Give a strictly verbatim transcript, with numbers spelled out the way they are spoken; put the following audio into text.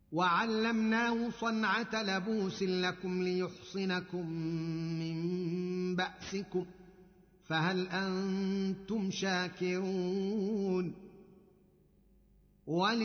وعلمناه صنعة لبوس لكم ليحصنكم من بأسكم فهل أنتم شاكرون